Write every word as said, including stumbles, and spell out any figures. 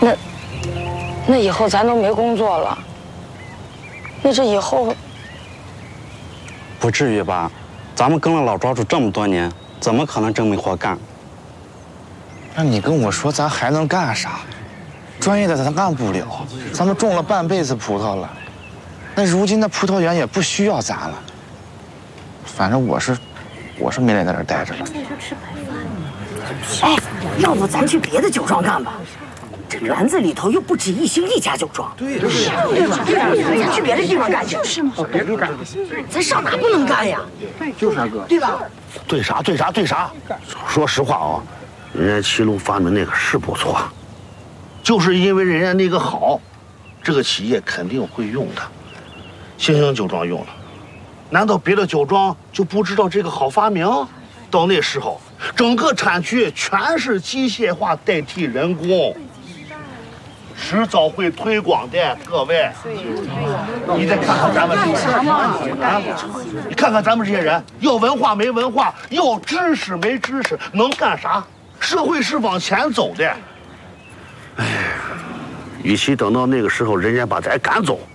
那那以后咱都没工作了，那这以后不至于吧？咱们跟了老庄主这么多年，怎么可能真没活干？ 那你跟我说咱还能干啥？专业的咱干不了，咱们种了半辈子葡萄了，那如今那葡萄园也不需要咱了。反正我是，我是没脸在这儿待着了。 哎，要不咱去别的酒庄干吧？这园子里头又不止一星一家酒庄。对呀，对吧？咱去别的地方干去。是吗？别地干。咱上哪不能干呀？ 就是啊，哥。 对吧？ 对啥对啥对啥。说实话啊，人家齐鲁发明那个是不错，就是因为人家那个好，这个企业肯定会用的。星星酒庄用了，难道别的酒庄就不知道这个好发明？到那时候，整个产区全是机械化代替人工。迟早会推广的，各位。你再看看咱们这些人啊，你看看咱们这些人，要文化没文化，要知识没知识，能干啥？社会是往前走的。哎，与其等到那个时候人家把咱赶走，